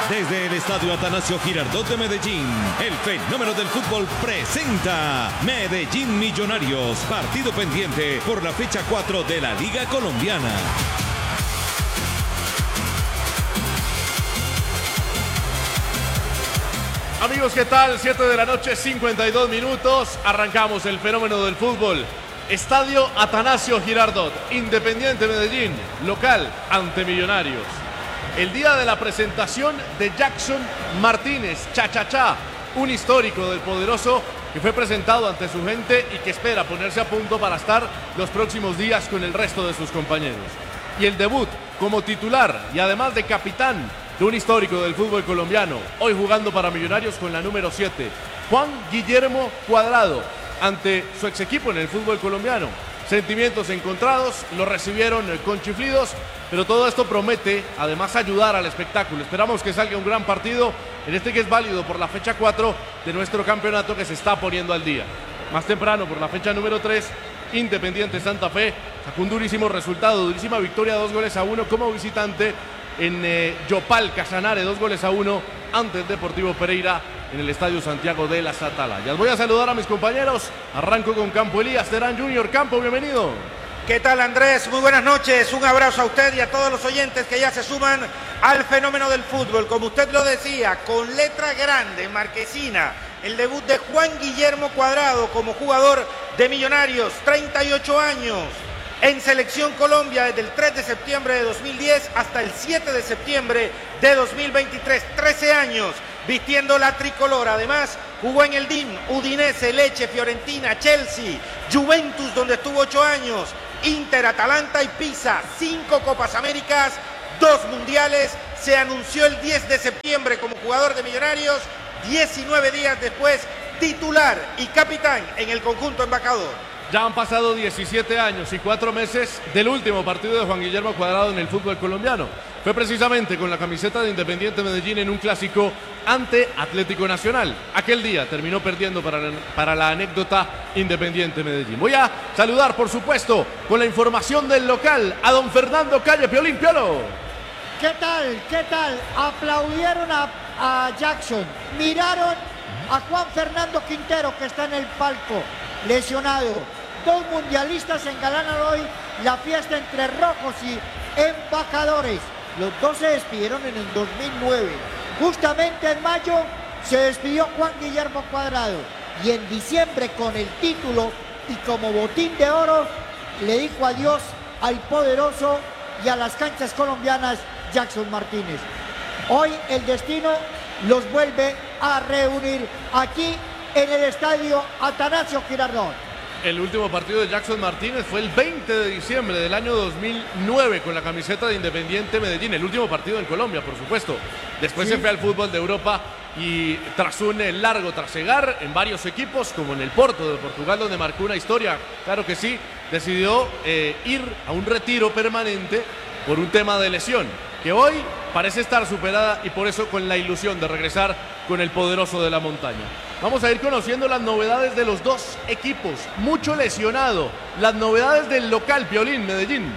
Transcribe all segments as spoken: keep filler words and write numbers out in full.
Desde el Estadio Atanasio Girardot de Medellín, el fenómeno del fútbol presenta Medellín Millonarios, partido pendiente por la fecha cuatro de la Liga Colombiana. Amigos, ¿qué tal? siete de la noche, cincuenta y dos minutos. Arrancamos el fenómeno del fútbol. Estadio Atanasio Girardot, Independiente Medellín, local ante Millonarios. El día de la presentación de Jackson Martínez, Cha Cha Cha, un histórico del poderoso que fue presentado ante su gente y que espera ponerse a punto para estar los próximos días con el resto de sus compañeros. Y el debut como titular y además de capitán de un histórico del fútbol colombiano, hoy jugando para Millonarios con la número siete, Juan Guillermo Cuadrado, ante su ex equipo en el fútbol colombiano. Sentimientos encontrados, lo recibieron con chiflidos, pero todo esto promete además ayudar al espectáculo. Esperamos que salga un gran partido en este que es válido por la fecha cuatro de nuestro campeonato que se está poniendo al día. Más temprano, por la fecha número tres, Independiente Santa Fe sacó un durísimo resultado, durísima victoria, dos goles a uno como visitante en eh, Yopal, Casanare, dos goles a uno ante el Deportivo Pereira en el Estadio Santiago de las Atalayas. Voy a saludar a mis compañeros. Arranco con Campo Elías Terán Junior Campo, bienvenido. ¿Qué tal, Andrés? Muy buenas noches. Un abrazo a usted y a todos los oyentes que ya se suman al fenómeno del fútbol. Como usted lo decía, con letra grande, marquesina, el debut de Juan Guillermo Cuadrado como jugador de Millonarios, treinta y ocho años. En Selección Colombia desde el tres de septiembre de dos mil diez hasta el siete de septiembre de dos mil veintitrés, trece años vistiendo la tricolor. Además jugó en el D I M, Udinese, Lecce, Fiorentina, Chelsea, Juventus donde estuvo ocho años, Inter, Atalanta y Pisa, cinco Copas Américas, dos Mundiales. Se anunció el diez de septiembre como jugador de Millonarios, diecinueve días después titular y capitán en el conjunto embajador. Ya han pasado diecisiete años y cuatro meses del último partido de Juan Guillermo Cuadrado en el fútbol colombiano. Fue precisamente con la camiseta de Independiente Medellín en un clásico ante Atlético Nacional. Aquel día terminó perdiendo para la, para la anécdota Independiente Medellín. Voy a saludar, por supuesto, con la información del local a don Fernando Calle, Piolín Piolo. ¿Qué tal? ¿Qué tal? Aplaudieron a, a Jackson, miraron a Juan Fernando Quintero que está en el palco, lesionado. Dos mundialistas engalanan hoy la fiesta entre rojos y embajadores. Los dos se despidieron en el dos mil nueve. Justamente en mayo se despidió Juan Guillermo Cuadrado. Y en diciembre, con el título y como botín de oro, le dijo adiós al poderoso y a las canchas colombianas Jackson Martínez. Hoy el destino los vuelve a reunir aquí en el Estadio Atanasio Girardot. El último partido de Jackson Martínez fue el veinte de diciembre del año dos mil nueve con la camiseta de Independiente Medellín. El último partido en Colombia, por supuesto. Después sí. Se fue al fútbol de Europa y tras un largo trasegar en varios equipos, como en el Porto de Portugal, donde marcó una historia, claro que sí, decidió eh, ir a un retiro permanente por un tema de lesión, que hoy parece estar superada y por eso con la ilusión de regresar con el poderoso de la montaña. Vamos a ir conociendo las novedades de los dos equipos. Mucho lesionado. Las novedades del local, Piolín, Medellín.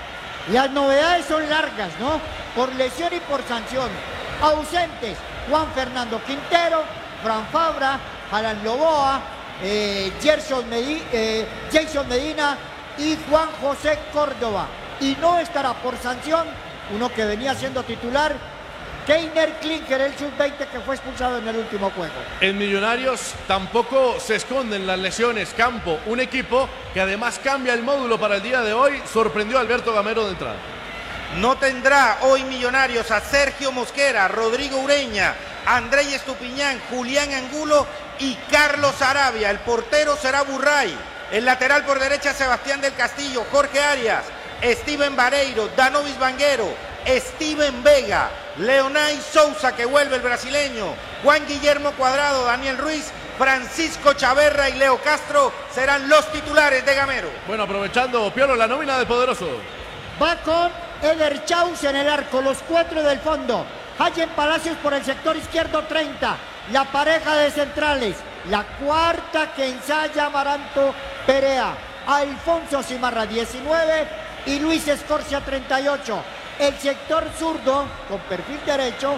Las novedades son largas, ¿no? Por lesión y por sanción. Ausentes, Juan Fernando Quintero, Fran Fabra, Alan Loboa, eh, Gerson Medi- eh, Jason Medina y Juan José Córdoba. Y no estará por sanción uno que venía siendo titular, Keiner Klinker, el sub veinte que fue expulsado en el último juego. En Millonarios tampoco se esconden las lesiones. Campo, un equipo que además cambia el módulo para el día de hoy, sorprendió a Alberto Gamero de entrada. No tendrá hoy Millonarios a Sergio Mosquera, Rodrigo Ureña, Andrés Estupiñán, Julián Angulo y Carlos Arabia. El portero será Burray. El lateral por derecha Sebastián del Castillo, Jorge Arias, Steven Vareiro, Danovis Vanguero, Steven Vega, Leonay Sousa, que vuelve el brasileño, Juan Guillermo Cuadrado, Daniel Ruiz, Francisco Chaverra y Leo Castro serán los titulares de Gamero. Bueno, aprovechando, Piolo, la nómina de poderoso. Va con Eder Chaus en el arco, los cuatro del fondo. Hayen Palacios por el sector izquierdo, treinta. La pareja de centrales, la cuarta que ensaya Amaranto Perea. Alfonso Cimarra, diecinueve. Y Luis Escorcia, treinta y ocho. El sector zurdo, con perfil derecho,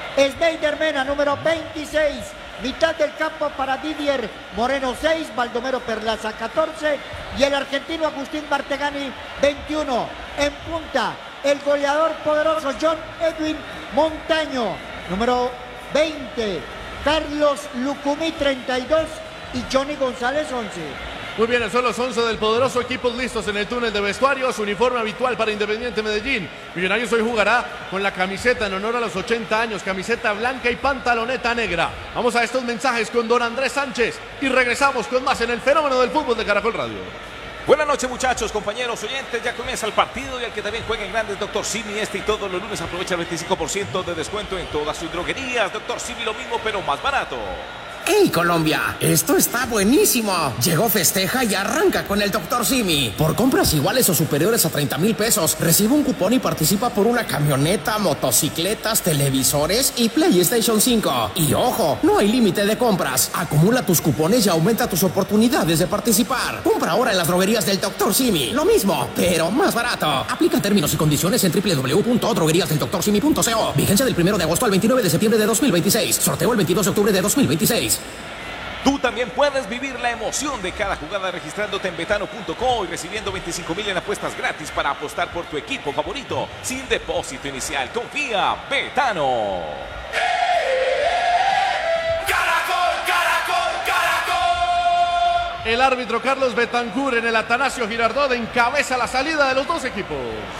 Sneider Mena, número veintiséis. Mitad del campo para Didier Moreno, seis. Baldomero Perlaza, catorce. Y el argentino Agustín Martegani, veintiuno. En punta, el goleador poderoso John Edwin Montaño, número veinte. Carlos Lucumí, treinta y dos. Y Johnny González, once. Muy bien, son los once del poderoso, equipos listos en el túnel de vestuarios, uniforme habitual para Independiente Medellín. Millonarios hoy jugará con la camiseta en honor a los ochenta años, camiseta blanca y pantaloneta negra. Vamos a estos mensajes con don Andrés Sánchez y regresamos con más en el fenómeno del fútbol de Caracol Radio. Buenas noches, muchachos, compañeros, oyentes, ya comienza el partido y el que también juega en grandes, Doctor Simi. Este y todos los lunes aprovecha el veinticinco por ciento de descuento en todas sus droguerías. Doctor Simi, lo mismo pero más barato. ¡Hey, Colombia! ¡Esto está buenísimo! Llegó Festeja y arranca con el doctor Simi. Por compras iguales o superiores a treinta mil pesos, recibe un cupón y participa por una camioneta, motocicletas, televisores y PlayStation cinco. Y ojo, no hay límite de compras. Acumula tus cupones y aumenta tus oportunidades de participar. Compra ahora en las droguerías del doctor Simi. Lo mismo, pero más barato. Aplica términos y condiciones en doble u doble u doble u punto droguerías del doctor simi punto co. Vigencia del primero de agosto al veintinueve de septiembre de dos mil veintiséis. Sorteo el veintidós de octubre de dos mil veintiséis. Tú también puedes vivir la emoción de cada jugada registrándote en betano punto co y recibiendo veinticinco mil en apuestas gratis para apostar por tu equipo favorito sin depósito inicial. Confía, Betano. ¡Caracol, caracol, caracol! El árbitro Carlos Betancur en el Atanasio Girardot encabeza la salida de los dos equipos.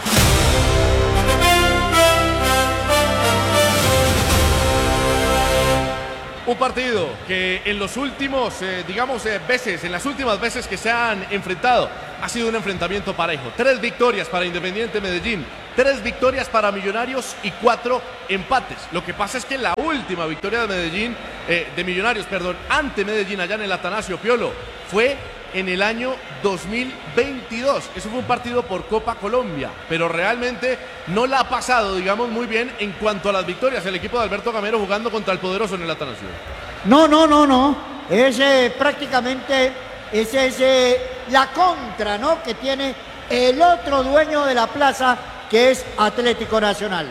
Un partido que en los últimos, eh, digamos, eh, veces, en las últimas veces que se han enfrentado, ha sido un enfrentamiento parejo. Tres victorias para Independiente Medellín, tres victorias para Millonarios y cuatro empates. Lo que pasa es que la última victoria de Medellín, eh, de Millonarios, perdón, ante Medellín allá en el Atanasio Piolo, fue en el año dos mil veintidós. Eso fue un partido por Copa Colombia, pero realmente no la ha pasado, digamos, muy bien en cuanto a las victorias el equipo de Alberto Gamero jugando contra el poderoso en el Atanasio. No, no, no, no. Es eh, prácticamente ese es eh, la contra, ¿no?, que tiene el otro dueño de la plaza, que es Atlético Nacional.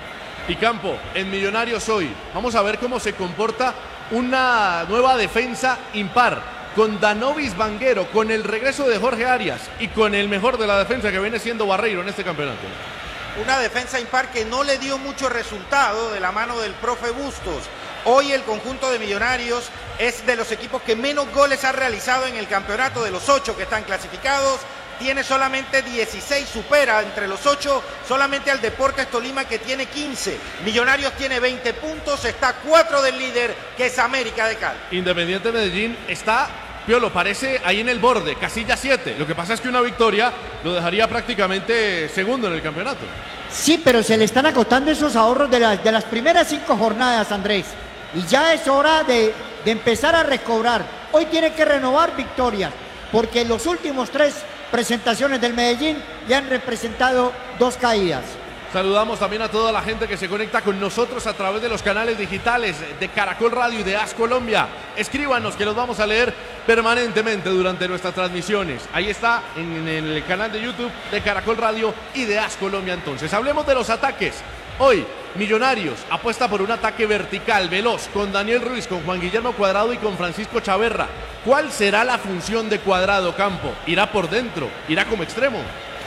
Y Campo, en Millonarios hoy, vamos a ver cómo se comporta una nueva defensa impar. Con Danovis Vanguero, con el regreso de Jorge Arias y con el mejor de la defensa que viene siendo Barreiro en este campeonato. Una defensa impar que no le dio mucho resultado de la mano del profe Bustos. Hoy el conjunto de Millonarios es de los equipos que menos goles ha realizado en el campeonato. De los ocho que están clasificados, tiene solamente dieciséis, supera entre los ocho solamente al Deportes Tolima, que tiene quince. Millonarios tiene veinte puntos, está a cuatro del líder, que es América de Cali. Independiente Medellín está, Piolo, parece ahí en el borde, casilla siete. Lo que pasa es que una victoria lo dejaría prácticamente segundo en el campeonato. Sí, pero se le están agotando esos ahorros de, la, de las primeras cinco jornadas, Andrés. Y ya es hora de, de empezar a recobrar. Hoy tiene que renovar victorias, porque los últimos tres presentaciones del Medellín ya han representado dos caídas. Saludamos también a toda la gente que se conecta con nosotros a través de los canales digitales de Caracol Radio y de AS Colombia. Escríbanos que los vamos a leer permanentemente durante nuestras transmisiones. Ahí está en el canal de YouTube de Caracol Radio y de AS Colombia. Entonces, hablemos de los ataques. Hoy, Millonarios apuesta por un ataque vertical, veloz, con Daniel Ruiz, con Juan Guillermo Cuadrado y con Francisco Chaverra. ¿Cuál será la función de Cuadrado, Campo? ¿Irá por dentro? ¿Irá como extremo?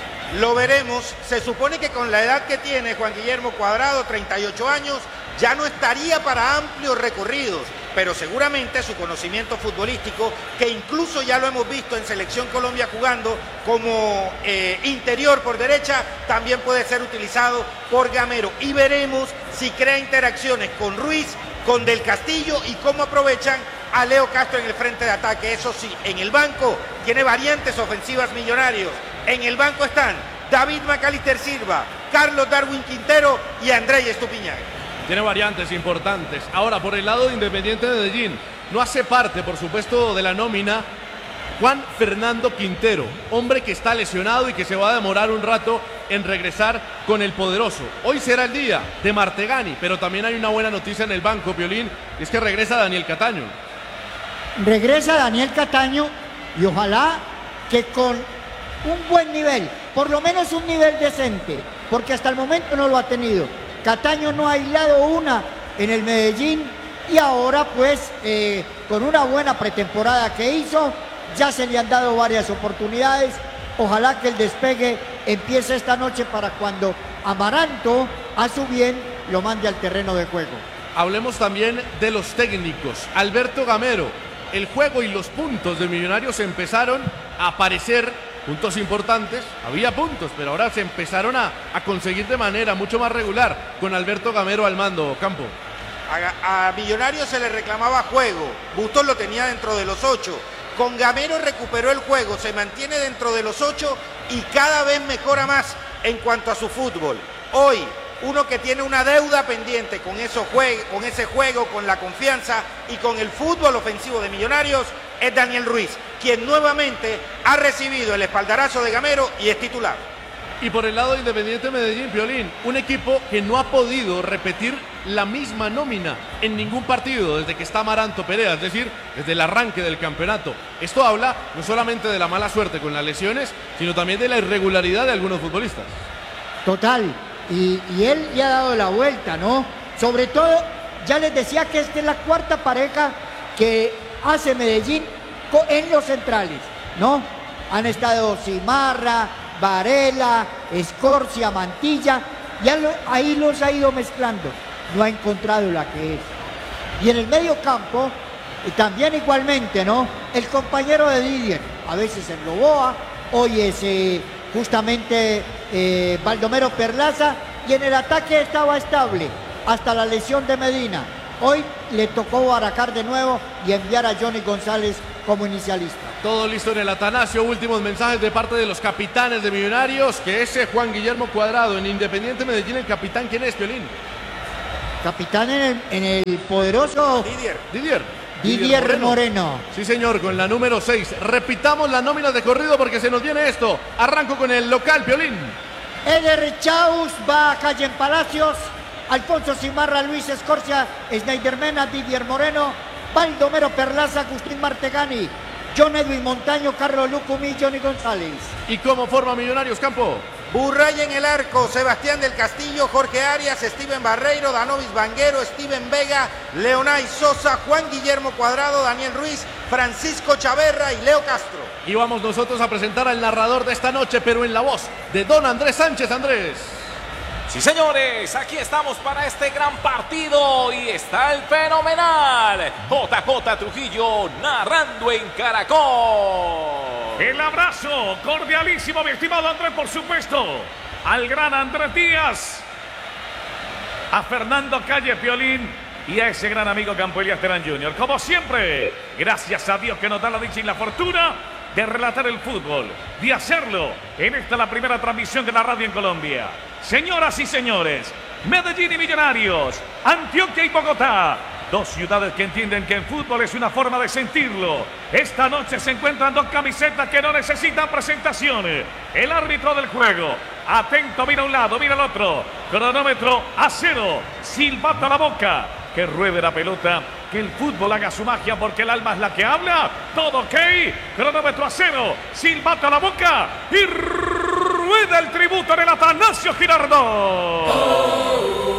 Lo veremos. Se supone que con la edad que tiene Juan Guillermo Cuadrado, treinta y ocho años, ya no estaría para amplios recorridos, pero seguramente su conocimiento futbolístico, que incluso ya lo hemos visto en Selección Colombia jugando como eh, interior por derecha, también puede ser utilizado por Gamero. Y veremos si crea interacciones con Ruiz, con Del Castillo, y cómo aprovechan a Leo Castro en el frente de ataque. Eso sí, en el banco tiene variantes ofensivas Millonarios. En el banco están David Macalister Silva, Carlos Darwin Quintero y Andrés Estupiñán. Tiene variantes importantes. Ahora, por el lado de Independiente Medellín, no hace parte, por supuesto, de la nómina Juan Fernando Quintero, hombre que está lesionado y que se va a demorar un rato en regresar con el poderoso. Hoy será el día de Martegani, pero también hay una buena noticia en el banco, Piolín, y es que regresa Daniel Cataño. Regresa Daniel Cataño y ojalá que con un buen nivel, por lo menos un nivel decente, porque hasta el momento no lo ha tenido. Cataño no ha aislado una en el Medellín y ahora pues eh, con una buena pretemporada que hizo, ya se le han dado varias oportunidades. Ojalá que el despegue empiece esta noche para cuando Amaranto, a su bien, lo mande al terreno de juego. Hablemos también de los técnicos. Alberto Gamero, el juego y los puntos de Millonarios empezaron a aparecer, puntos importantes, había puntos, pero ahora se empezaron a, a conseguir de manera mucho más regular con Alberto Gamero al mando, Campo. A, a Millonarios se le reclamaba juego, Bustos lo tenía dentro de los ocho. Con Gamero recuperó el juego, se mantiene dentro de los ocho y cada vez mejora más en cuanto a su fútbol. Hoy, uno que tiene una deuda pendiente con, eso jue- con ese juego, con la confianza y con el fútbol ofensivo de Millonarios es Daniel Ruiz, quien nuevamente ha recibido el espaldarazo de Gamero y es titular. Y por el lado de Independiente Medellín, Piolín, un equipo que no ha podido repetir la misma nómina en ningún partido desde que está Amaranto Perea, es decir, desde el arranque del campeonato. Esto habla no solamente de la mala suerte con las lesiones, sino también de la irregularidad de algunos futbolistas. Total, y, y él ya ha dado la vuelta, ¿no? Sobre todo, ya les decía que esta es la cuarta pareja que hace Medellín en los centrales, ¿no? Han estado Cimarra, Varela, Escorcia, Mantilla, ya lo, ahí los ha ido mezclando, no ha encontrado la que es. Y en el medio campo, y también igualmente, ¿no? El compañero de Didier, a veces en Loboa, hoy es eh, justamente eh, Baldomero Perlaza, y en el ataque estaba estable, hasta la lesión de Medina. Hoy le tocó baracar de nuevo y enviar a Johnny González como inicialista. Todo listo en el Atanasio, últimos mensajes de parte de los capitanes de Millonarios, que ese Juan Guillermo Cuadrado en Independiente Medellín, el capitán, ¿quién es, Piolín? Capitán en el, en el poderoso Didier. Didier. Didier Moreno. Moreno. Sí, señor, con la número seis. Repitamos las nóminas de corrido porque se nos viene esto. Arranco con el local, Piolín. Eder Chaus va a Calle en Palacios, Alfonso Cimarra, Luis Escorcia, Snyder Mena, Didier Moreno, Baldomero Perlaza, Agustín Martegani, John Edwin Montaño, Carlos Lucumí, Johnny González. ¿Y cómo forma Millonarios, Campo? Burray en el arco, Sebastián del Castillo, Jorge Arias, Steven Barreiro, Danovis Vanguero, Steven Vega, Leonay Sosa, Juan Guillermo Cuadrado, Daniel Ruiz, Francisco Chaverra y Leo Castro. Y vamos nosotros a presentar al narrador de esta noche, pero en la voz de don Andrés Sánchez. Andrés. Sí, señores, aquí estamos para este gran partido y está el fenomenal J J Trujillo narrando en Caracol. El abrazo cordialísimo, mi estimado Andrés, por supuesto, al gran Andrés Díaz, a Fernando Calle Piolín y a ese gran amigo Campo Elías Terán junior Como siempre, gracias a Dios que nos da la dicha y la fortuna de relatar el fútbol, de hacerlo en esta la primera transmisión de la radio en Colombia. Señoras y señores, Medellín y Millonarios, Antioquia y Bogotá, dos ciudades que entienden que el fútbol es una forma de sentirlo. Esta noche se encuentran dos camisetas que no necesitan presentaciones. El árbitro del juego, atento, mira a un lado, mira al otro. Cronómetro a cero, silbato a la boca. Que ruede la pelota, que el fútbol haga su magia porque el alma es la que habla. Todo ok, cronómetro a cero, silbato a la boca y rueda el tributo del Atanasio Girardot.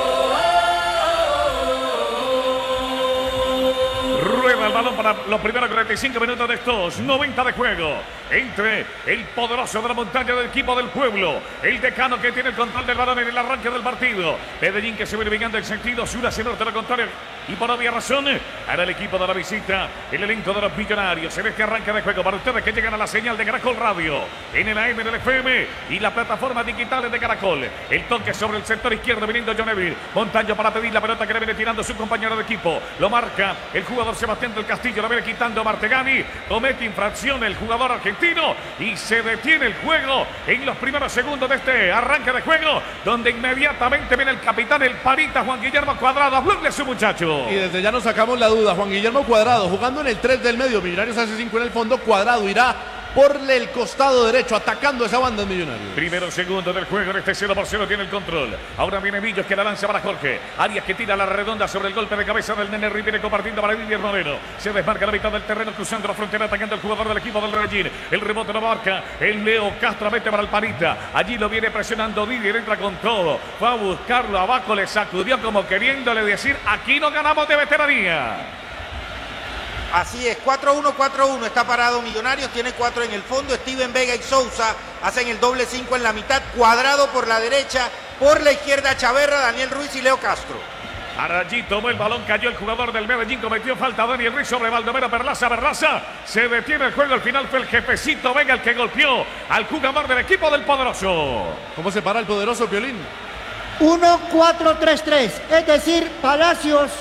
Rueda el balón para los primeros cuarenta y cinco minutos de estos noventa de juego entre el poderoso de la montaña del equipo del pueblo, el decano que tiene el control del balón en el arranque del partido. Medellín que se viene vengando en sentido sur hacia norte, lo contrario, y por obvia razón hará el equipo de la visita, el elenco de los Millonarios en este arranque de juego para ustedes que llegan a la señal de Caracol Radio en el A M del F M y la plataforma digitales de Caracol. El toque sobre el sector izquierdo viniendo John Evil Montaño para pedir la pelota que le viene tirando su compañero de equipo, lo marca el jugador Sebastián del Castillo, lo viene quitando Martegani, comete infracción el jugador argentino y se detiene el juego en los primeros segundos de este arranque de juego, donde inmediatamente viene el capitán, el parita Juan Guillermo Cuadrado, a hablarle a su muchacho. Y desde ya nos sacamos la duda, Juan Guillermo Cuadrado jugando en el tres del medio, Millonarios hace cinco en el fondo, Cuadrado irá por el costado derecho, atacando esa banda de Millonarios. Primero segundo del juego, en este cero por cero tiene el control. Ahora viene Villos que la lanza para Jorge. Arias que tira la redonda sobre el golpe de cabeza del Nene Riviere, compartiendo para Didier Moreno. Se desmarca la mitad del terreno, cruzando la frontera, atacando el jugador del equipo del Medellín. El rebote lo marca el Leo Castro, mete para el Panita. Allí lo viene presionando Didier, entra con todo. Fue a buscarlo abajo, le sacudió como queriéndole decir, aquí no ganamos de veteranía. Así es, cuatro uno, cuatro uno, está parado Millonarios, tiene cuatro en el fondo, Steven Vega y Sousa hacen el doble cinco en la mitad, Cuadrado por la derecha, por la izquierda Chaverra, Daniel Ruiz y Leo Castro. Allí tomó el balón, cayó el jugador del Medellín, cometió falta Daniel Ruiz sobre Baldomero Perlaza, Perlaza, se detiene el juego, al final fue el jefecito Vega el que golpeó al jugador del equipo del Poderoso. ¿Cómo se para el Poderoso, Piolín? uno cuatro tres tres, es decir, Palacios,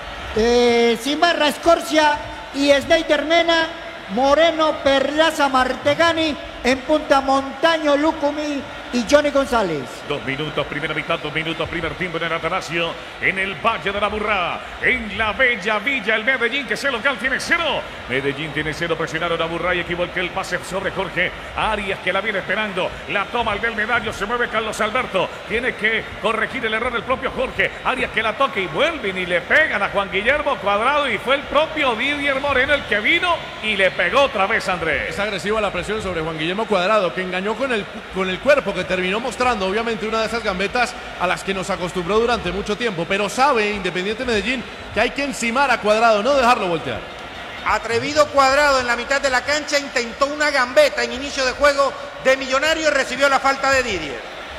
eh, Cimarra, Escorcia y Snyder Mena, Moreno, Perlaza, Martegani, en punta Montaño, Lucumí y Johnny González. Dos minutos, primera mitad, dos minutos, primer tiempo en el Atanasio, en el Valle de la Burrá, en la bella villa, el Medellín, que es el local, tiene cero. Medellín tiene cero, presionaron a Burrá y equivocó el pase sobre Jorge Arias, que la viene esperando. La toma el del medallo, se mueve Carlos Alberto, tiene que corregir el error del propio Jorge Arias, que la toca y vuelven y le pegan a Juan Guillermo Cuadrado, y fue el propio Didier Moreno el que vino y le pegó otra vez a Andrés. Es agresiva la presión sobre Juan Guillermo Cuadrado, que engañó con el, con el cuerpo, que terminó mostrando obviamente una de esas gambetas a las que nos acostumbró durante mucho tiempo, pero sabe Independiente Medellín que hay que encimar a Cuadrado, no dejarlo voltear. Atrevido Cuadrado en la mitad de la cancha, intentó una gambeta en inicio de juego de Millonarios y recibió la falta de Didier.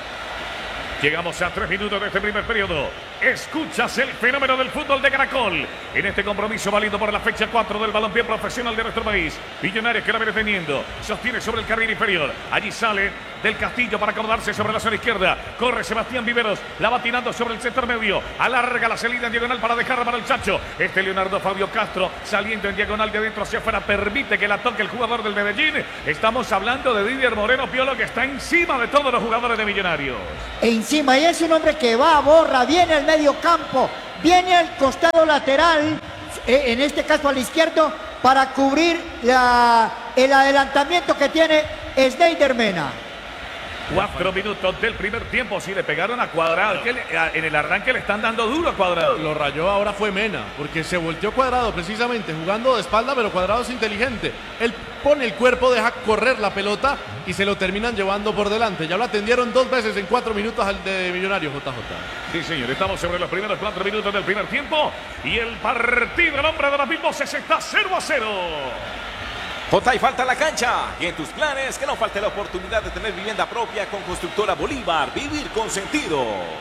Llegamos a tres minutos de este primer periodo. Escuchas el fenómeno del fútbol de Caracol en este compromiso válido por la fecha cuatro del balompié profesional de nuestro país. Millonarios que la viene teniendo, sostiene sobre el carril inferior. Allí sale del Castillo para acomodarse sobre la zona izquierda. Corre Sebastián Viveros, la va tirando sobre el sector medio. Alarga la salida en diagonal para dejarla para el Chacho. Este Leonardo Fabio Castro saliendo en diagonal de adentro hacia afuera, permite que la toque el jugador del Medellín. Estamos hablando de Didier Moreno Piolo, que está encima de todos los jugadores de Millonarios. Encima, y es un hombre que va, borra, viene al medio campo, viene al costado lateral, eh, en este caso al izquierdo, para cubrir la, el adelantamiento que tiene Snyder Mena. Cuatro minutos del primer tiempo, sí le pegaron a Cuadrado, que le, a, en el arranque le están dando duro a Cuadrado. Lo rayó ahora fue Mena, porque se volteó Cuadrado precisamente, jugando de espalda, pero Cuadrado es inteligente. Él pone el cuerpo, deja correr la pelota y se lo terminan llevando por delante. Ya lo atendieron dos veces en cuatro minutos al de Millonarios, J J. Sí, señor, estamos sobre los primeros cuatro minutos del primer tiempo y el partido, el hombre de las mil voces, está cero a cero. J, y falta la cancha. Y en tus planes, que no falte la oportunidad de tener vivienda propia con Constructora Bolívar. Vivir con sentido.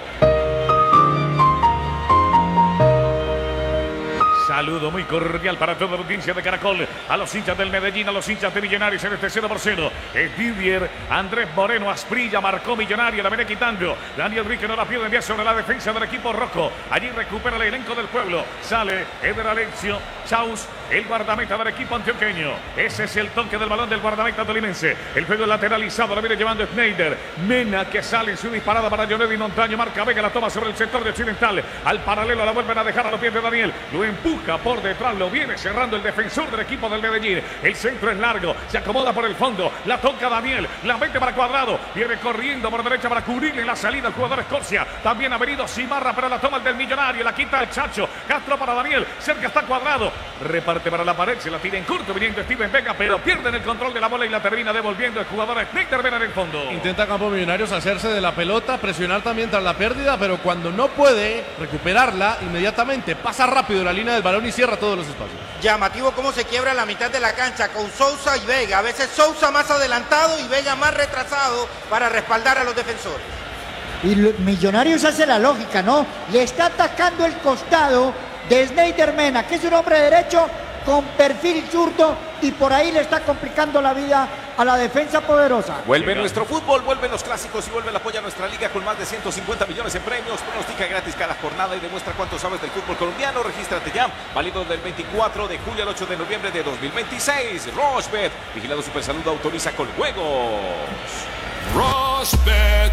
Saludo muy cordial para toda la audiencia de Caracol, a los hinchas del Medellín, a los hinchas de Millonarios en este cero por cero. Es Didier Andrés Moreno Asprilla, marcó Millonario, la viene quitando. Daniel Rique no la pierde, envía sobre la defensa del equipo rojo. Allí recupera el elenco del pueblo. Sale Eder Alexio Chaus, el guardameta del equipo antioqueño. Ese es el toque del balón del guardameta tolimense. El juego lateralizado, la viene llevando Snyder. Mena que sale en su disparada para Jonedi Montaño. Marca Vega, la toma sobre el sector de occidental. Al paralelo la vuelven a dejar a los pies de Daniel. Lo empuja por detrás, lo viene cerrando el defensor del equipo del Medellín. El centro es largo, se acomoda por el fondo. La toca Daniel, la mete para Cuadrado. Viene corriendo por derecha para cubrirle la salida al jugador Escorcia. También ha venido Cimarra para la toma del Millonario. La quita el Chacho. Castro para Daniel. Cerca está Cuadrado. Reparte para la pared, se la tira en corto viniendo Steven Vega, pero pierden el control de la bola y la termina devolviendo el jugador Snyder Mena en el fondo. Intenta Campo Millonarios hacerse de la pelota, presionar también tras la pérdida, pero cuando no puede recuperarla, inmediatamente pasa rápido la línea del balón y cierra todos los espacios. Llamativo cómo se quiebra la mitad de la cancha con Sousa y Vega. A veces Sousa más adelantado y Vega más retrasado para respaldar a los defensores. Y Millonarios hace la lógica, ¿no? Le está atacando el costado de Snyder Mena, que es un hombre derecho con perfil zurdo, y por ahí le está complicando la vida a la defensa poderosa. Vuelve nuestro fútbol, vuelven los clásicos y vuelve el apoyo a nuestra liga con más de ciento cincuenta millones en premios. Pronostica gratis cada jornada y demuestra cuánto sabes del fútbol colombiano. Regístrate ya, válido del veinticuatro de julio al ocho de noviembre de dos mil veintiséis. Rochebet, vigilado Supersalud, autoriza con juegos. Rochebet.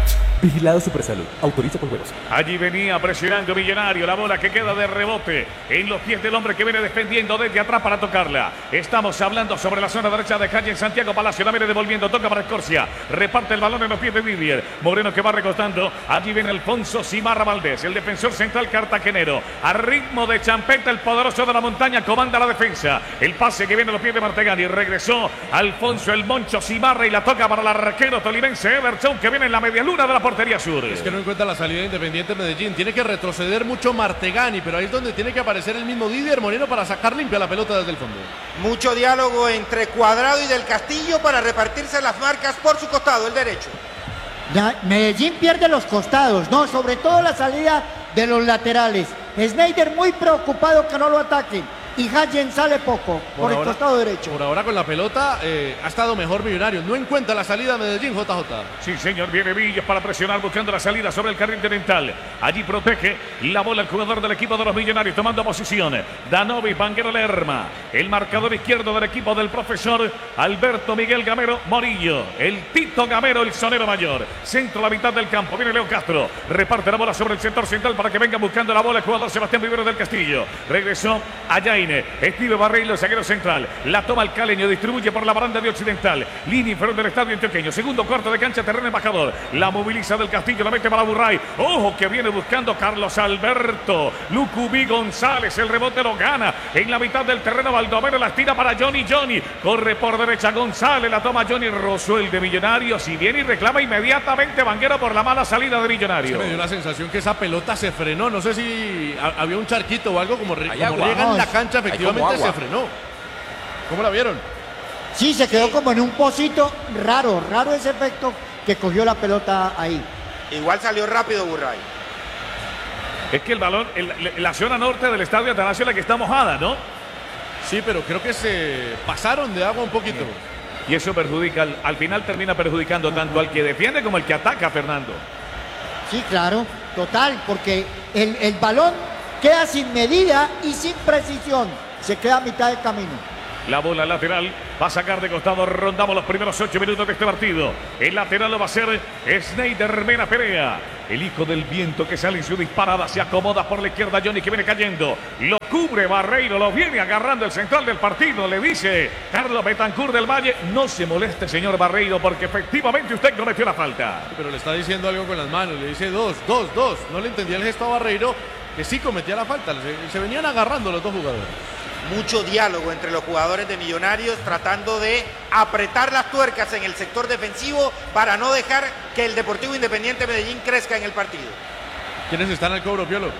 Vigilado Supersalud. Autoriza con juegos. Allí venía presionando Millonario. La bola que queda de rebote en los pies del hombre que viene defendiendo desde atrás para tocarla. Estamos hablando sobre la zona derecha de calle en Santiago Palacio. La viene devolviendo. Toca para Escorcia. Reparte el balón en los pies de Didier. Moreno que va recostando. Allí viene Alfonso Simarra Valdés, el defensor central cartagenero. A ritmo de champeta, el poderoso de la montaña comanda la defensa. El pase que viene a los pies de Martegani. Regresó Alfonso el Moncho Simarra y la toca para el arquero tolimense Everton que viene en la media luna de la portería sur. Es que no encuentra la salida de Independiente Medellín. Tiene que retroceder mucho Martegani, pero ahí es donde tiene que aparecer el mismo Didier Moreno para sacar limpia la pelota desde el fondo. Mucho diálogo entre Cuadrado y Del Castillo para repartirse las marcas por su costado, el derecho. Ya, Medellín pierde los costados, no, sobre todo la salida de los laterales. Sneijder muy preocupado que no lo ataquen. Y Hayen sale poco por, por el ahora, costado derecho. Por ahora con la pelota eh, ha estado mejor Millonario. No encuentra la salida de Medellín, J J. Sí, señor, viene Villas para presionar buscando la salida sobre el carril oriental. Allí protege la bola el jugador del equipo de los Millonarios tomando posición. Danovi, Vanguero Lerma. El marcador izquierdo del equipo del profesor Alberto Miguel Gamero Morillo. El Tito Gamero, el sonero mayor. Centro a la mitad del campo. Viene Leo Castro. Reparte la bola sobre el sector central para que venga buscando la bola el jugador Sebastián Rivero del Castillo. Regresó allá. Steve Barreiro, zaguero central. La toma el caleño, distribuye por la baranda de Occidental. Línea inferior del estadio antioqueño. Segundo cuarto de cancha, terreno embajador. La moviliza del Castillo, la mete para Burray. Ojo que viene buscando Carlos Alberto. Lucubí González, el rebote lo gana. En la mitad del terreno, Baldomero la tira para Johnny Johnny. Corre por derecha González, la toma Johnny Rosso, el de Millonarios. Y viene y reclama inmediatamente Vanguero por la mala salida de Millonarios. Me dio la sensación que esa pelota se frenó. No sé si había un charquito o algo como, como riega en la cancha, efectivamente. Se frenó. ¿Cómo la vieron? Sí, se quedó como en un pocito raro, raro ese efecto que cogió la pelota ahí. Igual salió rápido Burray. Es que el balón, el, la zona norte del estadio Atanasio la que está mojada, ¿no? Sí, pero creo que se pasaron de agua un poquito. Y eso perjudica, al, al final termina perjudicando tanto al que defiende como al que ataca, Fernando. Sí, claro, total, porque el, el balón queda sin medida y sin precisión. Se queda a mitad del camino. La bola lateral va a sacar de costado. Rondamos los primeros ocho minutos de este partido. El lateral lo va a hacer Sneijder Mena Perea. El hijo del viento que sale en su disparada. Se acomoda por la izquierda Johnny que viene cayendo. Lo cubre Barreiro. Lo viene agarrando el central del partido. Le dice Carlos Betancur del Valle. No se moleste, señor Barreiro, porque efectivamente usted cometió la falta. Pero le está diciendo algo con las manos. Le dice dos, dos, dos. No le entendía el gesto a Barreiro, que sí cometía la falta. Se, se venían agarrando los dos jugadores. Mucho diálogo entre los jugadores de Millonarios tratando de apretar las tuercas en el sector defensivo para no dejar que el Deportivo Independiente Medellín crezca en el partido. ¿Quiénes están al cobro, Piolo?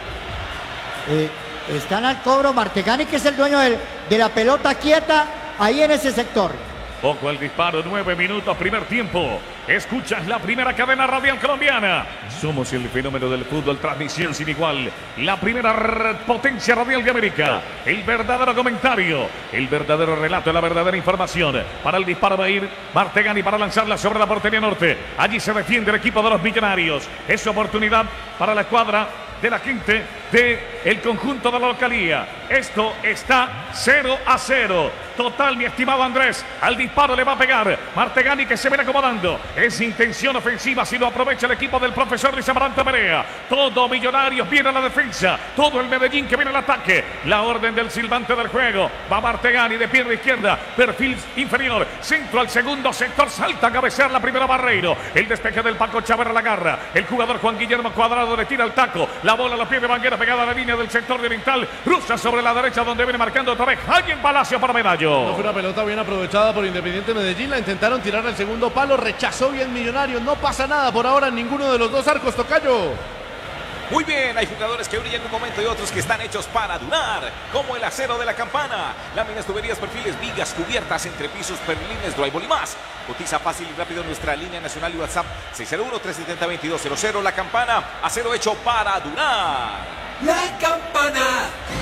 Eh, están al cobro Martegani, que es el dueño del, de la pelota quieta ahí en ese sector. Ojo al disparo, nueve minutos, primer tiempo. Escuchas la primera cadena radial colombiana. Somos el fenómeno del fútbol, transmisión sin igual. La primera potencia radial de América. El verdadero comentario, el verdadero relato, la verdadera información. Para el disparo va a ir Martegani para lanzarla sobre la portería norte. Allí se defiende el equipo de los Millonarios. Es oportunidad para la escuadra de la gente del conjunto de la localía. Esto está cero a cero. Total, mi estimado Andrés. Al disparo le va a pegar Martegani, que se viene acomodando. Es intención ofensiva si lo aprovecha el equipo del profesor Luis Amaranto Perea. Todo Millonarios viene a la defensa. Todo el Medellín que viene al ataque. La orden del silbante del juego. Va Martegani de pierna izquierda. Perfil inferior. Centro al segundo sector. Salta a cabecear la primera Barreiro. El despeje del Paco Chávez a la garra. El jugador Juan Guillermo Cuadrado le tira el taco. La bola a los pies de Vanguero pegada a la línea del sector oriental. Rusa sobre la derecha donde viene marcando otra vez Alguien Palacio para Medallo. No fue una pelota bien aprovechada por Independiente Medellín. La intentaron tirar al segundo palo. Rechazó bien Millonarios. No pasa nada por ahora en ninguno de los dos arcos, Tocayo. Muy bien, hay jugadores que brillan un momento y otros que están hechos para durar, como el acero de la campana. Láminas, tuberías, perfiles, vigas, cubiertas, entrepisos, perlines, drywall y más. Cotiza fácil y rápido en nuestra línea nacional y WhatsApp seis cero uno, tres siete cero, dos dos cero cero. La campana, acero hecho para durar. La campana, servicio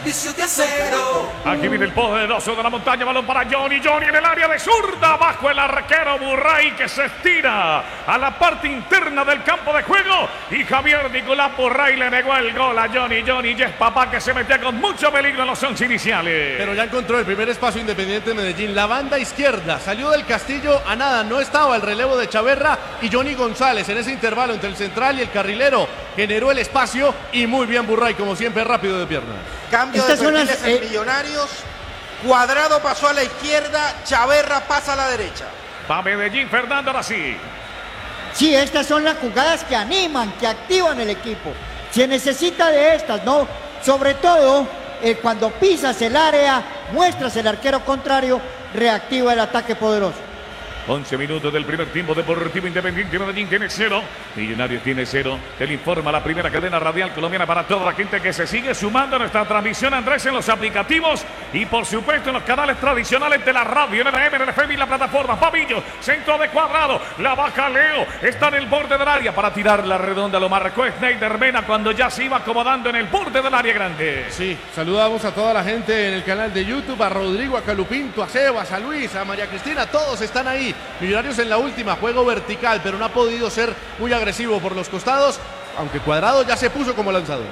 servicio de acero. Aquí viene el poderoso de la montaña, balón para Johnny, Johnny en el área de zurda, bajo el arquero Burray que se estira a la parte interna del campo de juego y Javier Nicolás Burray le negó el gol a Johnny, Johnny y es papá que se metía con mucho peligro en los once iniciales. Pero ya encontró el primer espacio Independiente de Medellín, la banda izquierda, salió del Castillo a nada, no estaba el relevo de Chaverra y Johnny González en ese intervalo entre el central y el carrilero, generó el espacio y muy bien Burray, como siempre, rápido de piernas. Cambio Estas de son perfiles las, en eh, Millonarios. Cuadrado pasó a la izquierda, Chaverra pasa a la derecha. Va Medellín, Fernando, ahora sí. Sí, estas son las jugadas que animan, que activan el equipo. Se necesita de estas, ¿no? Sobre todo eh, cuando pisas el área, muestras el arquero contrario, reactiva el ataque poderoso. once minutos del primer tiempo. Deportivo Independiente Medellín tiene cero, Millonarios tiene cero. Te lo informa la primera cadena radial colombiana para toda la gente que se sigue sumando a nuestra transmisión, Andrés, en los aplicativos y por supuesto en los canales tradicionales de la radio, en el A M, en el F M y la plataforma. Pavillo, centro de Cuadrado, la baja Leo, está en el borde del área para tirar la redonda, lo marcó Snyder Mena cuando ya se iba acomodando en el borde del área grande. Sí, saludamos a toda la gente en el canal de YouTube, a Rodrigo, a Calupinto, a Sebas, a Luis, a María Cristina, todos están ahí. Millonarios en la última, juego vertical, pero no ha podido ser muy agresivo por los costados, aunque Cuadrado ya se puso como lanzador.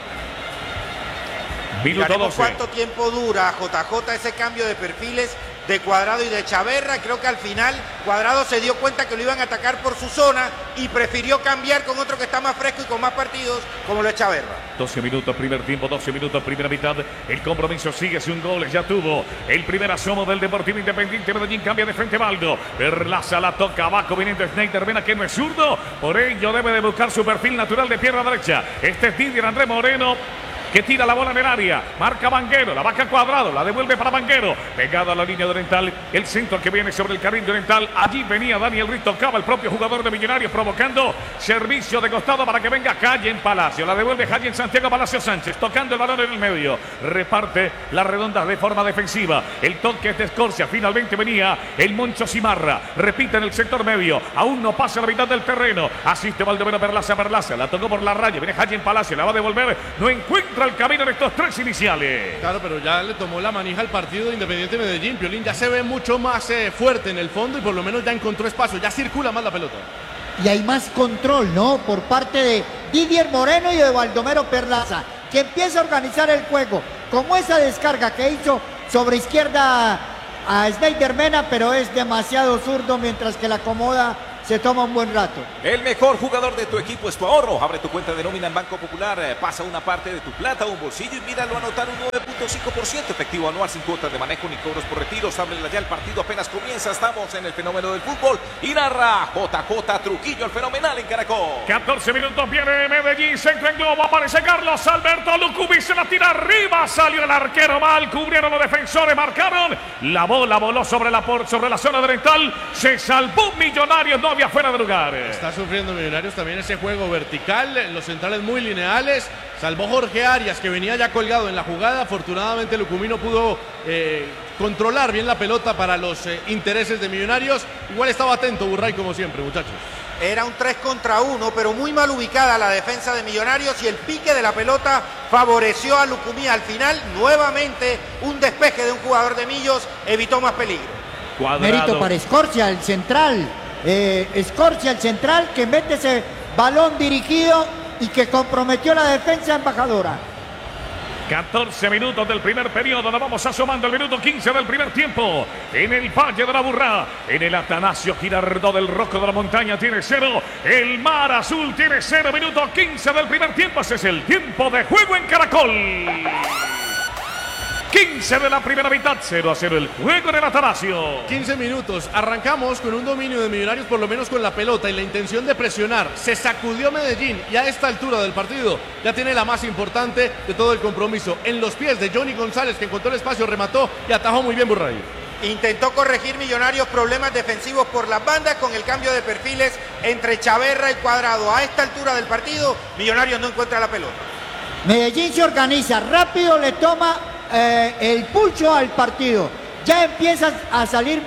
Minuto doce. ¿Cuánto tiempo dura, J J, ese cambio de perfiles de Cuadrado y de Chaverra? Creo que al final Cuadrado se dio cuenta que lo iban a atacar por su zona y prefirió cambiar con otro que está más fresco y con más partidos, como lo es Chaverra. doce minutos, primer tiempo, doce minutos, primera mitad. El compromiso sigue sin goles, ya tuvo el primer asomo del Deportivo Independiente Medellín. Cambia de frente Baldo. Perlaza la toca abajo, viniendo Snyder Mena, que no es zurdo. Por ello debe de buscar su perfil natural de pierna derecha. Este es Didier Andrés Moreno, que tira la bola en el área, marca Vanguero, la baja Cuadrado, la devuelve para Vanguero, pegado a la línea de Oriental, el centro que viene sobre el carril de Oriental, allí venía Daniel Ruiz, tocaba el propio jugador de Millonarios, provocando servicio de costado para que venga Calle en Palacio, la devuelve Calle en Santiago Palacio Sánchez, tocando el balón en el medio, reparte la redonda de forma defensiva, el toque es de Escorcia, finalmente venía el Moncho Cimarra, repite en el sector medio, aún no pasa la mitad del terreno, asiste Baldomero Perlaza, Perlaza, la tocó por la raya, viene Calle en Palacio, la va a devolver, no encuentra el camino en estos tres iniciales. Claro, pero ya le tomó la manija al partido de Independiente Medellín. Piolín ya se ve mucho más eh, fuerte en el fondo y por lo menos ya encontró espacio, ya circula más la pelota. Y hay más control, ¿no? Por parte de Didier Moreno y de Baldomero Perlaza, que empieza a organizar el juego, como esa descarga que hizo sobre izquierda a Snyder Mena, pero es demasiado zurdo, mientras que la acomoda se toma un buen rato. El mejor jugador de tu equipo es tu ahorro. Abre tu cuenta de nómina en Banco Popular, eh, pasa una parte de tu plata a un bolsillo y míralo anotar un nueve punto cinco por ciento efectivo anual sin cuotas de manejo ni cobros por retiros. Ábrela ya, el partido apenas comienza. Estamos en el fenómeno del fútbol y narra J J Trujillo, el fenomenal en Caracol. catorce minutos, viene Medellín, centro en globo, aparece Carlos Alberto Lucubi, se la tira arriba, salió el arquero mal, cubrieron los defensores, marcaron, la bola voló sobre la, por, sobre la zona oriental, se salvó Millonarios, no había fuera de lugar. Está sufriendo Millonarios también ese juego vertical, los centrales muy lineales, salvó Jorge Arias que venía ya colgado en la jugada, afortunadamente Lucumí no pudo eh, controlar bien la pelota para los eh, intereses de Millonarios, igual estaba atento Burray como siempre, muchachos. Era un tres contra uno, pero muy mal ubicada la defensa de Millonarios y el pique de la pelota favoreció a Lucumí. Al final, nuevamente, un despeje de un jugador de Millos evitó más peligro. Cuadrado. Mérito para Escorcia, el central. Eh, Escorcia, el central, que mete ese balón dirigido y que comprometió la defensa embajadora. catorce minutos del primer periodo, nos vamos asomando el minuto quince del primer tiempo. En el Valle de la Burrá, en el Atanasio Girardot del Rocco de la Montaña tiene cero. El Mar Azul tiene cero, minuto quince del primer tiempo. Ese es el tiempo de juego en Caracol. quince de la primera mitad, cero a cero el juego en el Atanasio. quince minutos, arrancamos con un dominio de Millonarios por lo menos con la pelota y la intención de presionar. Se sacudió Medellín y a esta altura del partido ya tiene la más importante de todo el compromiso. En los pies de Johnny González, que encontró el espacio, remató y atajó muy bien Burray. Intentó corregir Millonarios problemas defensivos por las bandas con el cambio de perfiles entre Chaverra y Cuadrado. A esta altura del partido, Millonarios no encuentra la pelota. Medellín se organiza, rápido le toma eh, el pulso al partido. Ya empiezan a salir más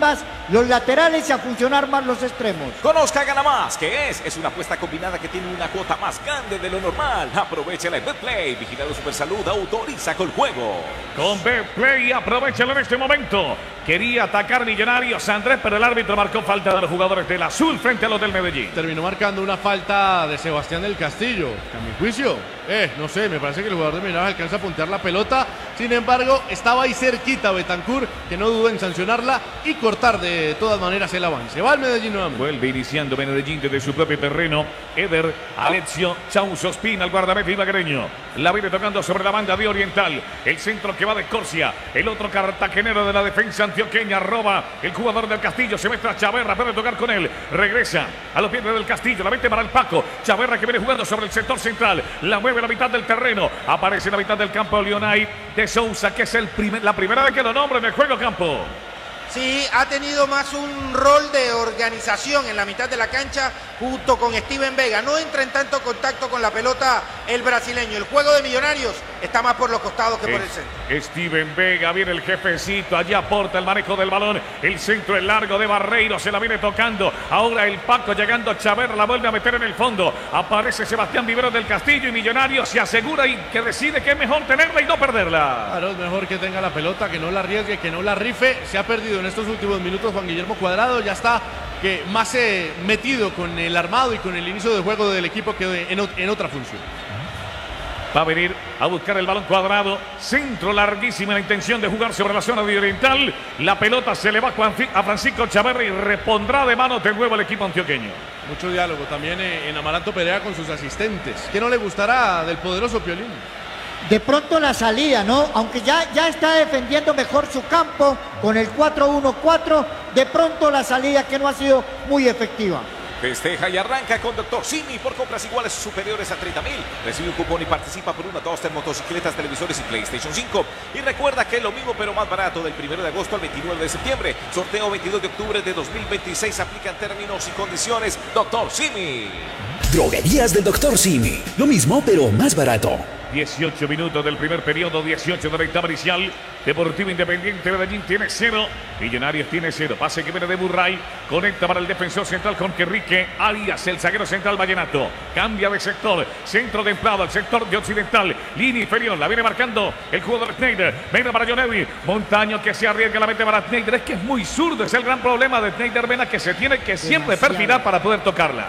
los laterales y a funcionar más los extremos. Conozca Gana Más, ¿qué es? Es una apuesta combinada que tiene una cuota más grande de lo normal. Aprovéchala en Betplay, vigilado Supersalud, autoriza con juego. Con Betplay, aprovechalo en este momento. Quería atacar Millonarios Andrés, pero el árbitro marcó falta de los jugadores del Azul frente a los del Medellín. Terminó marcando una falta de Sebastián del Castillo. A mi juicio, eh, no sé, me parece que el jugador de Millonarios alcanza a puntear la pelota. Sin embargo, estaba ahí cerquita Betancur, que no dudó en sancionarla y cortar de todas maneras el avance. Va al Medellín nuevamente. Vuelve iniciando Medellín desde su propio terreno. Eder, Alexio, Chauzo Ospina, el guardameta ibagreño. La viene tocando sobre la banda de Oriental. El centro que va de Corsia. El otro cartagenero de la defensa antioqueña. Roba el jugador del Castillo. Se mete a Chaverra. Puede tocar con él. Regresa a los pies del Castillo. La mete para el Paco. Chaverra que viene jugando sobre el sector central. La mueve a la mitad del terreno. Aparece en la mitad del campo Leonay de Sousa, que es el primer, la primera vez que lo nombra en el juego campo. Sí, ha tenido más un rol de organización en la mitad de la cancha junto con Steven Vega. No entra en tanto contacto con la pelota el brasileño. El juego de Millonarios está más por los costados que por el centro. Steven Vega, viene el jefecito, allí aporta el manejo del balón. El centro es largo de Barreiro, se la viene tocando. Ahora el Paco llegando a Chaverra, la vuelve a meter en el fondo. Aparece Sebastián Vivero del Castillo y Millonarios se asegura y que decide que es mejor tenerla y no perderla. Claro, es mejor que tenga la pelota, que no la arriesgue, que no la rife. Se ha perdido en estos últimos minutos Juan Guillermo Cuadrado, ya está que más eh, metido con el armado y con el inicio de juego del equipo que en, en otra función. Va a venir a buscar el balón Cuadrado. Centro larguísima, la intención de jugar sobre la zona de Oriental. La pelota se le va a Francisco Chaverra y repondrá de manos de nuevo el equipo antioqueño. Mucho diálogo también en Amaranto Perea con sus asistentes. ¿Qué no le gustará del poderoso Piolín? De pronto la salida, ¿no? Aunque ya, ya está defendiendo mejor su campo con el cuatro uno cuatro, de pronto la salida que no ha sido muy efectiva. Festeja y arranca con Doctor Simi por compras iguales o superiores a treinta mil. Recibe un cupón y participa por una toaster, motocicletas, televisores y PlayStation cinco. Y recuerda que es lo mismo pero más barato del primero de agosto al veintinueve de septiembre. Sorteo veintidós de octubre de dos mil veintiséis. Aplican términos y condiciones. Doctor Simi. Droguerías del Doctor Simi. Lo mismo pero más barato. dieciocho minutos del primer periodo, dieciocho de la etapa inicial. Deportivo Independiente Medellín tiene cero, Millonarios tiene cero. Pase que viene de Burray, conecta para el defensor central con Querrique Arias, el zaguero central Vallenato. Cambia de sector, centro de entrada, el sector de Occidental, línea inferior, la viene marcando el jugador Schneider. Venga para John Edwin, Montaño que se arriesga, la mete para Schneider. Es que es muy zurdo, es el gran problema de Schneider Vena, que se tiene que siempre Demasiado. perfilar para poder tocarla.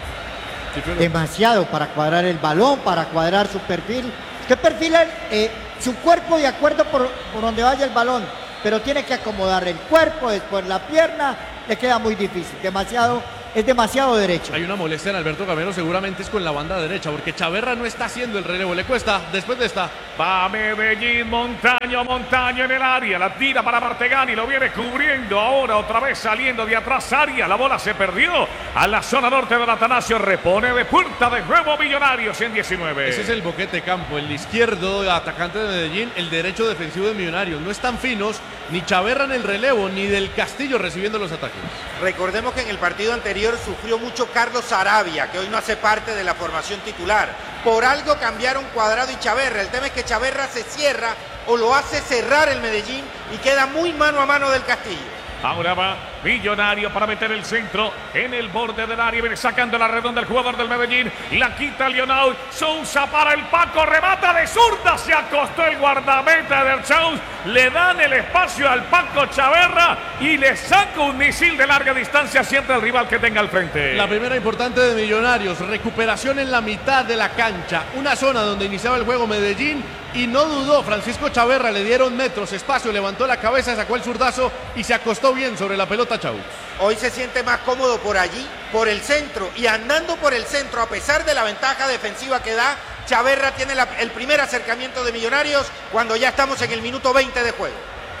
Demasiado para cuadrar el balón, para cuadrar su perfil. Usted perfila eh, su cuerpo de acuerdo por, por donde vaya el balón, pero tiene que acomodar el cuerpo, después la pierna, le queda muy difícil. Demasiado, es demasiado derecho. Hay una molestia en Alberto Gamero, seguramente es con la banda derecha, porque Chaverra no está haciendo el relevo, le cuesta después de esta. Va Medellín, Montaño, Montaño en el área, la tira para Martegani, lo viene cubriendo ahora otra vez saliendo de atrás Arias, la bola se perdió a la zona norte del Atanasio, repone de puerta de nuevo Millonarios en diecinueve. Ese es el boquete campo, el izquierdo atacante de Medellín, el derecho defensivo de Millonarios. No están finos ni Chaverra en el relevo, ni del Castillo recibiendo los ataques. Recordemos que en el partido anterior sufrió mucho Carlos Sarabia, que hoy no hace parte de la formación titular. Por algo cambiaron Cuadrado y Chaverra. El tema es que Chaverra se cierra o lo hace cerrar el Medellín y queda muy mano a mano del Castillo. Ahora va Millonario para meter el centro en el borde del área. Viene sacando la redonda el jugador del Medellín. La quita Leonel. Sousa para el Paco. Remata de zurda. Se acostó el guardameta del Chaus. Le dan el espacio al Paco Chaverra y le saca un misil de larga distancia siempre al rival que tenga al frente. La primera importante de Millonarios. Recuperación en la mitad de la cancha. Una zona donde iniciaba el juego Medellín. Y no dudó Francisco Chaverra, le dieron metros, espacio, levantó la cabeza, sacó el zurdazo y se acostó bien sobre la pelota Chau. Hoy se siente más cómodo por allí, por el centro, y andando por el centro, a pesar de la ventaja defensiva que da, Chaverra tiene la, el primer acercamiento de Millonarios cuando ya estamos en el minuto veinte de juego.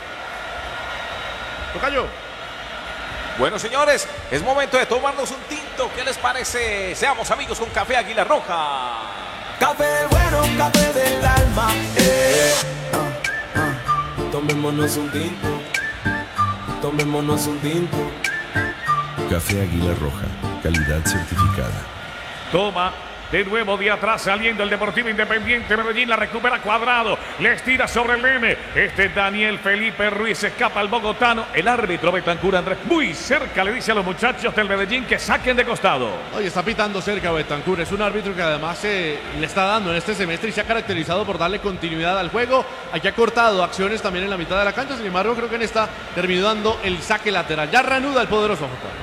Tocayo. Bueno, señores, es momento de tomarnos un tinto. ¿Qué les parece? Seamos amigos con Café Águila Roja. Café bueno, café del alma, eh. ah, ah. Tomémonos un tinto, tomémonos un tinto. Café Águila Roja, calidad certificada. Toma De nuevo de atrás saliendo el Deportivo Independiente Medellín. La recupera Cuadrado. Le estira sobre el nene. Este Daniel Felipe Ruiz escapa al bogotano. El árbitro Betancur Andrés muy cerca le dice a los muchachos del Medellín que saquen de costado. Oye, está pitando cerca Betancur. Es un árbitro que además eh, le está dando en este semestre y se ha caracterizado por darle continuidad al juego. Aquí ha cortado acciones también en la mitad de la cancha. Sin embargo, creo que en esta terminó dando el saque lateral. Ya reanuda el poderoso J.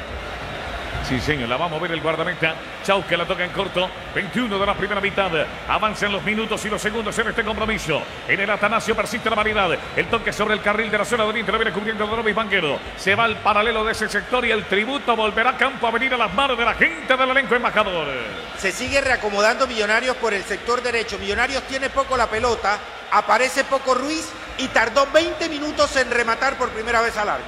Sí, señor, la va a mover el guardameta. Chau, que la toca en corto. veintiuno de la primera mitad. Avanzan los minutos y los segundos en este compromiso. En el Atanasio persiste la variedad. El toque sobre el carril de la zona de oriente lo viene cubriendo Donovis Banguero. Se va al paralelo de ese sector y el tributo volverá a campo a venir a las manos de la gente del elenco embajador. Se sigue reacomodando Millonarios por el sector derecho. Millonarios tiene poco la pelota. Aparece poco Ruiz y tardó veinte minutos en rematar por primera vez al arco.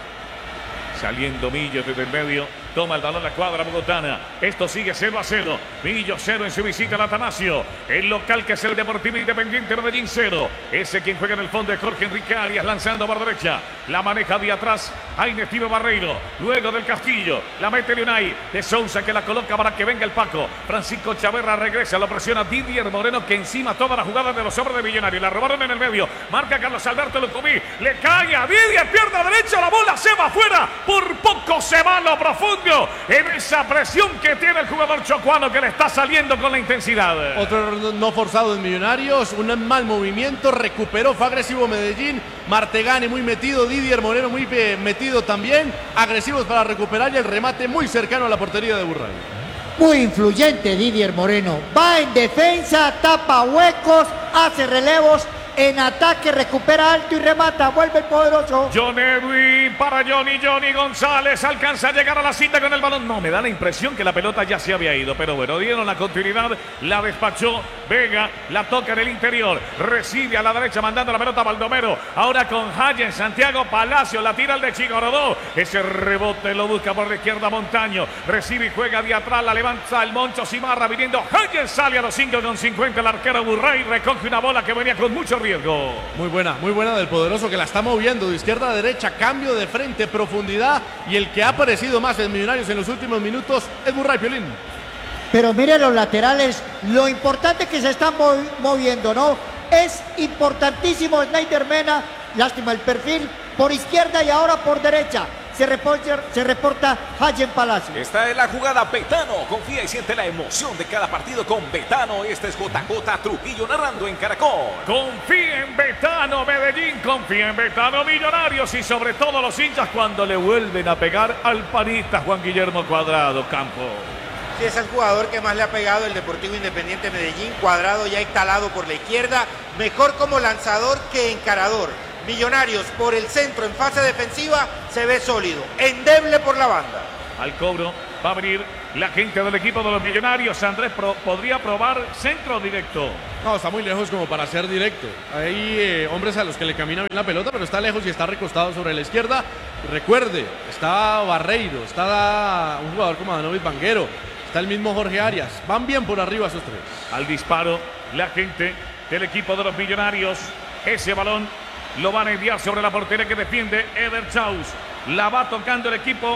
Saliendo Millo desde el medio. Toma el balón la cuadra bogotana. Esto sigue cero a cero. Millo cero en su visita al Atanasio. El local que es el Deportivo Independiente Medellín cero. Ese quien juega en el fondo es Jorge Enrique Arias lanzando por derecha. La maneja de atrás Jaime Steve Barreiro. Luego del Castillo. La mete Leonay. De Sousa que la coloca para que venga el Paco. Francisco Chaverra regresa. Lo presiona Didier Moreno que encima toda la jugada de los hombres de Millonarios. La robaron en el medio. Marca Carlos Alberto Lucumí. Le cae a Didier. Pierna derecha. La bola se va afuera. Por poco se va a lo profundo. En esa presión que tiene el jugador chocuano que le está saliendo con la intensidad. Otro error no forzado en Millonarios, un mal movimiento, recuperó, fue agresivo Medellín, Martegani muy metido, Didier Moreno muy metido también, agresivos para recuperar y el remate muy cercano a la portería de Burray. Muy influyente Didier Moreno, va en defensa, tapa huecos, hace relevos. En ataque recupera alto y remata. Vuelve el poderoso. John Edwin para Johnny. Johnny González alcanza a llegar a la cinta con el balón. No, me da la impresión que la pelota ya se había ido. Pero bueno, dieron la continuidad. La despachó Vega. La toca en el interior. Recibe a la derecha mandando la pelota a Baldomero. Ahora con Hayen. Santiago Palacio. La tira al de Chigorodó. Ese rebote lo busca por la izquierda Montaño. Recibe y juega de atrás. La levanta el Moncho Cimarra. Viniendo Hayen. Sale a los cinco con cincuenta. El arquero Burray recoge una bola que venía con mucho riesgo. Muy buena, muy buena del poderoso que la está moviendo de izquierda a derecha, cambio de frente, profundidad y el que ha aparecido más en Millonarios en los últimos minutos es Burray Piolín. Pero mire los laterales, lo importante que se están movi moviendo, ¿no? Es importantísimo Snyder Mena, lástima el perfil, por izquierda y ahora por derecha. Se reporta, se reporta Hayen Palacio. Esta es la jugada Betano. Confía y siente la emoción de cada partido con Betano. Este es J J Trujillo narrando en Caracol. Confía en Betano Medellín, confía en Betano Millonarios y sobre todo los hinchas cuando le vuelven a pegar al panista Juan Guillermo Cuadrado Campo. Sí, es el jugador que más le ha pegado el Deportivo Independiente Medellín. Cuadrado ya instalado por la izquierda, mejor como lanzador que encarador. Millonarios por el centro en fase defensiva se ve sólido, endeble por la banda. Al cobro va a venir la gente del equipo de los Millonarios. Andrés pro, podría probar centro directo. No, está muy lejos como para ser directo. Hay eh, hombres a los que le camina bien la pelota, pero está lejos y está recostado sobre la izquierda. Recuerde, está Barreiro, está un jugador como Danovis Banguero, está el mismo Jorge Arias. Van bien por arriba esos tres. Al disparo, la gente del equipo de los Millonarios. Ese balón lo van a enviar sobre la portería que defiende Eder Chaus. La va tocando el equipo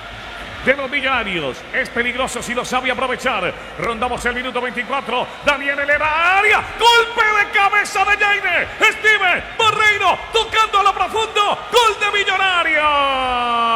de los Millonarios. Es peligroso si lo sabe aprovechar. Rondamos el minuto veinticuatro. Daniel Herrera, área. Golpe de cabeza de Jaime. Steve Barreiro tocando a lo profundo. Gol de Millonarios.